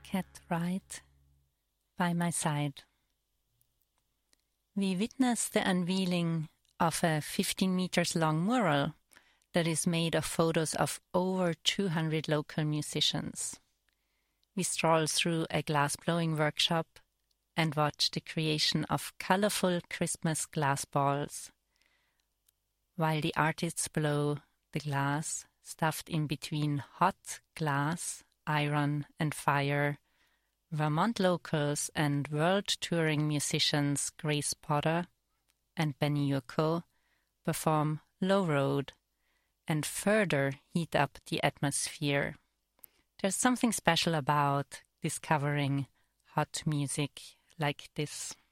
cat right by my side. We witness the unveiling of a 15 meters long mural that is made of photos of over 200 local musicians. We stroll through a glass-blowing workshop and watch the creation of colorful Christmas glass balls, while the artists blow the glass stuffed in between hot glass, iron and fire. Vermont locals and world-touring musicians Grace Potter and Benny Yurko perform Low Road and further heat up the atmosphere. There's something special about discovering hot music like this.